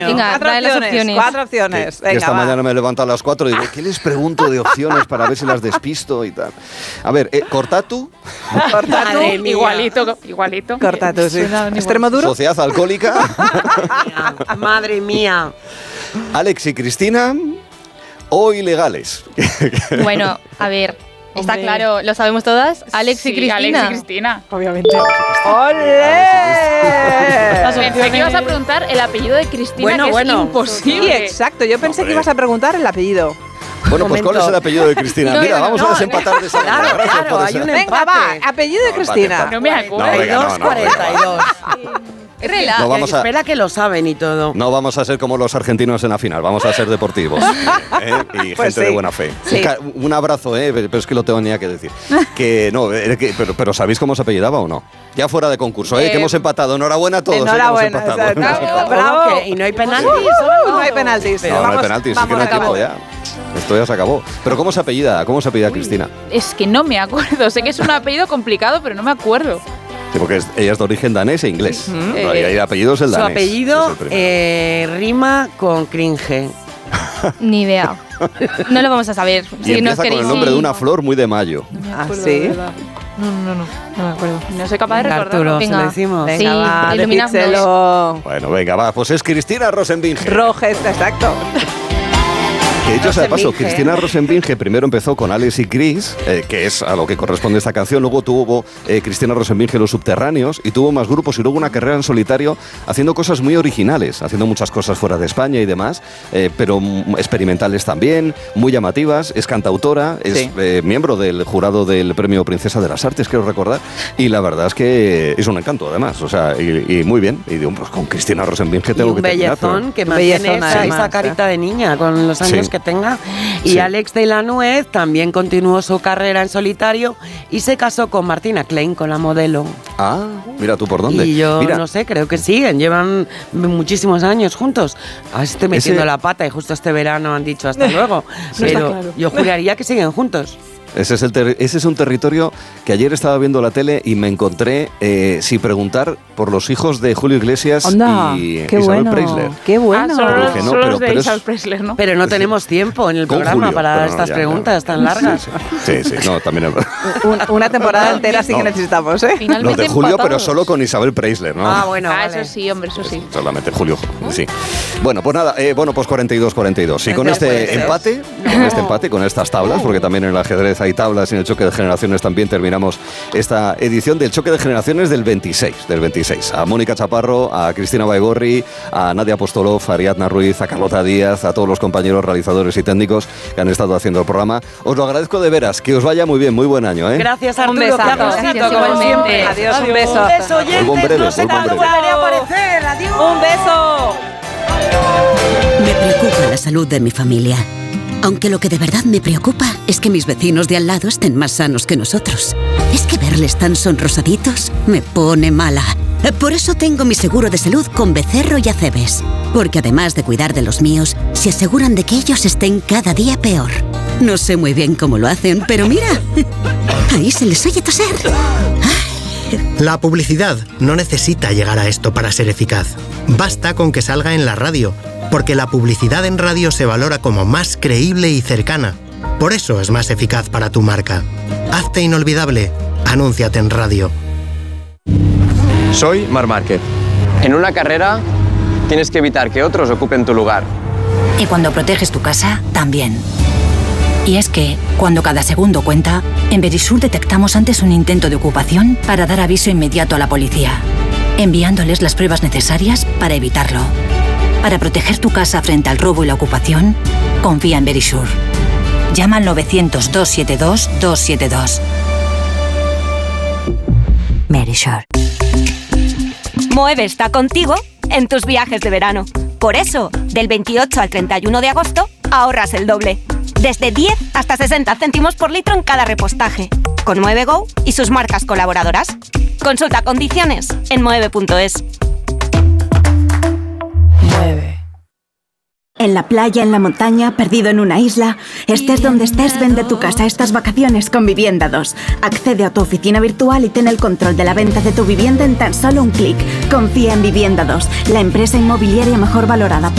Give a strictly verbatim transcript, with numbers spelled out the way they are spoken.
Venga, cuatro trae las opciones, opciones. cuatro opciones. Que, Venga, que esta va. mañana me levanto a las cuatro y digo, ¿qué les pregunto de opciones para ver si las despisto y tal? A ver, eh, Cortatu, Cortatu. Madre mía. Igualito, igualito. Cortatu, sí. Suenan igual. Extremo duro. sociedad alcohólica, Madre mía. Alex y Cristina o ilegales. Bueno, a ver, está Hombre. claro, lo sabemos todas. Alex y Sí, Cristina. Alex y Cristina. Obviamente. Las ¡Olé! Pensé que ibas a preguntar el apellido de Cristina, Bueno, que bueno. es Sí, imposible. exacto. Yo pensé Hombre. que ibas a preguntar el apellido. Bueno, pues ¿cuál es el apellido de Cristina? No, Mira, no, vamos no, a desempatar de esa manera. claro, Gracias claro, por hay esa- un Venga, empate. va. Apellido de Empate, Cristina. empate. No me acuerdo. No, venga, no, no, cuarenta y dos. Rela. No vamos a- Espera que lo saben y todo. No vamos a ser como los argentinos en la final, vamos a ser deportivos ¿eh? y Pues gente sí. de buena fe. Sí. Un, ca- un abrazo, ¿eh? Pero es que lo tenía que decir. Que no, eh, que- pero, pero ¿sabéis cómo se apellidaba o no? Ya fuera de concurso, ¿eh? Eh, que hemos empatado. Enhorabuena a todos. ¿eh? Enhorabuena, Que hemos empatado. exacto. Hemos empatado. Bravo. ¿Cómo que? ¿Y no hay penaltis? No hay penaltis. No, no hay Vamos- penaltis, es que vamos no hay a tiempo acabar. ya. Esto ya se acabó. Pero ¿cómo se apellida? ¿Cómo se apellida Cristina? Es que no me acuerdo. Sé que es un apellido complicado, pero no me acuerdo. Sí, porque es- ella es de origen danés e inglés. No, y Eh, el apellido es el Su danés. apellido es el primero. eh, rima con cringe. Ni idea. No lo vamos a saber. y Si nos empieza con queréis. el nombre de una flor muy de mayo. Ah, sí. No, no, no. No me acuerdo. No soy capaz de Venga, recordarlo. Arturo, se Venga. lo decimos. Venga, Sí, va, iluminadnos. decídselo. Bueno, venga, va. Pues es Cristina Rosenbinge. Roges, exacto. Que dicho sea de paso, Rosenbinge. Cristina Rosenbinge primero empezó con Alex y Chris, eh, que es a lo que corresponde esta canción. Luego tuvo eh, Cristina Rosenbinge Los Subterráneos y tuvo más grupos y luego una carrera en solitario haciendo cosas muy originales, haciendo muchas cosas fuera de España y demás, eh, pero mm, experimentales también, muy llamativas. Es cantautora, es Sí. eh, miembro del jurado del Premio Princesa de las Artes, quiero recordar, y la verdad es que es un encanto además, o sea, y, y muy bien. Y digo, pues con Cristina Rosenbinge Y tengo un que terminar. pero- bellezón que Un mantiene bellezón, esa, además, esa ¿eh? carita de niña con los años Sí. que tenga. Y Sí. Alex de la Nuez también continuó su carrera en solitario y se casó con Martina Klein, con la modelo. Ah, mira tú por dónde. Y yo Mira, no sé, creo que siguen, llevan muchísimos años juntos. Ahora estoy metiendo Ese- la pata y justo este verano han dicho hasta luego. No está Pero claro. yo juraría que siguen juntos. Ese es, el ter- ese es un territorio que ayer estaba viendo la tele y me encontré eh, sin preguntar por los hijos de Julio Iglesias Onda, y qué Isabel bueno. Preisler. Qué bueno. Ah, solo, Dije, no, solo pero- los de pero es- Isabel Preisler, ¿no? Pero no tenemos tiempo en el Con programa Julio, para pero no, estas ya, preguntas ya. tan largas. Sí, sí, no, también. Un- una temporada entera sí que No. necesitamos, ¿eh? Finalmente Los de Julio, pero empatados. solo con Isabel Preisler, ¿no? Ah, bueno, ah, vale. eso sí, hombre, eso sí. Solamente Julio, sí. Bueno, pues nada, eh, bueno, pues cuarenta y dos cuarenta y dos. Y con No puede este ser. empate, con este empate, con estas tablas, porque también en el ajedrez hay tablas y en el choque de generaciones también terminamos esta edición del choque de generaciones del veintiséis, del veintiséis. A Mónica Chaparro, a Cristina Baigorri, a Nadia Apostolov, a Ariadna Ruiz, a Carlota Díaz, a todos los compañeros realizadores y técnicos que han estado haciendo el programa. Os lo agradezco de veras, que os vaya muy bien, muy buen año, ¿eh? Gracias, Un Arturo. besazo. Qué agustito, Gracias, como igualmente. siempre. Adiós, un beso. Un beso, oyentes. Vuelvo en breve, no sé vuelvo en cuándo breve. volveré a aparecer. Adiós. Un beso. Me preocupa la salud de mi familia. Aunque lo que de verdad me preocupa es que mis vecinos de al lado estén más sanos que nosotros. Es que verles tan sonrosaditos me pone mala. Por eso tengo mi seguro de salud con Becerro y Acebes. Porque además de cuidar de los míos, se aseguran de que ellos estén cada día peor. No sé muy bien cómo lo hacen, pero mira, ahí se les oye toser. La publicidad no necesita llegar a esto para ser eficaz. Basta con que salga en la radio, porque la publicidad en radio se valora como más creíble y cercana. Por eso es más eficaz para tu marca. Hazte inolvidable. Anúnciate en radio. Soy Marc Márquez. En una carrera tienes que evitar que otros ocupen tu lugar. Y cuando proteges tu casa, también. Y es que, cuando cada segundo cuenta, en Verisur detectamos antes un intento de ocupación para dar aviso inmediato a la policía, enviándoles las pruebas necesarias para evitarlo. Para proteger tu casa frente al robo y la ocupación, confía en Verisur. Llama al novecientos, doscientos setenta y dos, doscientos setenta y dos. Verisur. Moeve está contigo en tus viajes de verano. Por eso, del veintiocho al treinta y uno de agosto, ahorras el doble. Desde diez hasta sesenta céntimos por litro en cada repostaje. Con Moeve Go y sus marcas colaboradoras. Consulta condiciones en moeve punto es. En la playa, en la montaña, perdido en una isla, estés donde estés, vende tu casa estas vacaciones con Vivienda dos. Accede a tu oficina virtual y ten el control de la venta de tu vivienda en tan solo un clic. Confía en Vivienda dos, la empresa inmobiliaria mejor valorada.